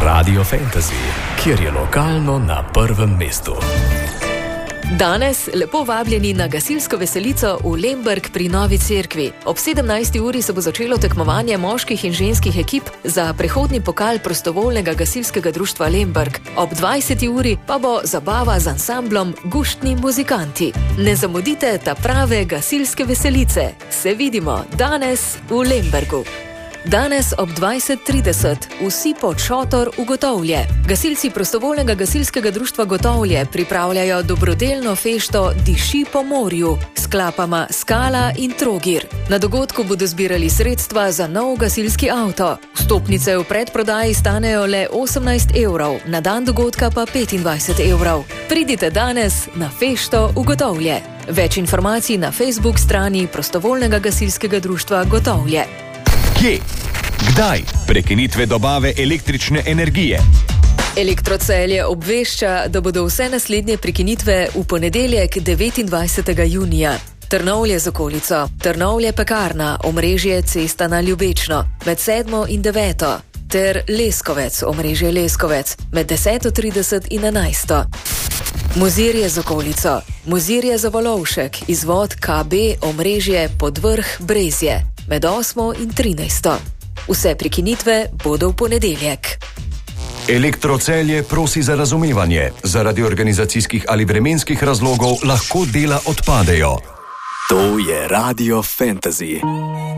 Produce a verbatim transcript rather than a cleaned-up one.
Radio Fantasy, kjer je lokalno na prvem mestu. Danes lepo vabljeni na gasilsko veselico v Lemberg pri Novi Cerkvi. Ob sedemnajsti uri se bo začelo tekmovanje moških in ženskih ekip za prehodni pokal prostovoljnega gasilskega društva Lemberg. Ob dvajseti uri pa bo zabava z ansamblom Guštni muzikanti. Ne zamudite ta prave gasilske veselice. Se vidimo danes v Lembergu. Danes ob dvajset trideset vsi pod šotor v Gotovlje. Gasilci prostovoljnega gasilskega društva Gotovlje pripravljajo dobrodelno fešto Diši po morju s klapama Skala in Trogir. Na dogodku bodo zbirali sredstva za nov gasilski avto. Vstopnice v predprodaji stanejo le osemnajst evrov, na dan dogodka pa petindvajset evrov. Pridite danes na fešto v Gotovlje. Več informacij na Facebook strani prostovoljnega gasilskega društva Gotovlje. Kje? Kdaj? Prekinitve dobave električne energije. Elektrocelje obvešča, da bodo vse naslednje prekinitve v ponedeljek devetindvajsetega junija. Trnovlje z okolico, Trnovlje Pekarna, omrežje Cesta na Ljubečno, med sedmo in deveto, ter Leskovec, omrežje Leskovec, med deseto trideset in enajsto. Mozirje z okolico, Mozirje za Volovšek, izvod K B, omrežje Podvrh Brezje, med osmo in trinajsto. Vse prekinitve bodo v ponedeljek. Elektrocelje prosi za razumevanje. Zaradi organizacijskih ali vremenskih razlogov lahko dela odpadejo. To je Radio Fantasy.